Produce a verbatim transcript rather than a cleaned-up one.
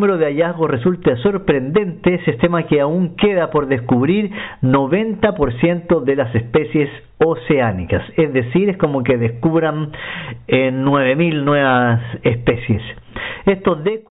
número de hallazgos resulta sorprendente, se estima que aún queda por descubrir noventa por ciento de las especies oceánicas. Es decir, es como que descubran eh, nueve mil nuevas especies. Estos de